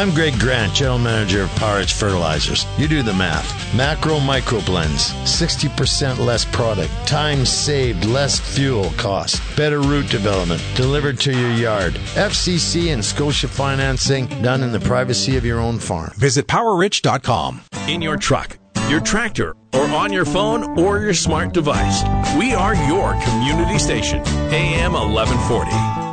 I'm Greg Grant, General Manager of Power Edge Fertilizers. You do the math. Macro Micro Blends, 60% less product, time saved, less fuel cost, better root development, delivered to your yard. FCC and Scotia financing done in the privacy of your own farm. Visit PowerRich.com. In your truck, your tractor, or on your phone or your smart device, we are your community station, AM 1140.